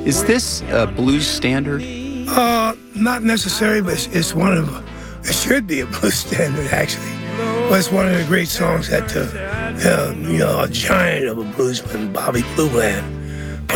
Is this a blues standard? Not necessarily, but it should be a blues standard, actually. Well, it's one of the great songs that, a giant of a bluesman, Bobby Blue Bland,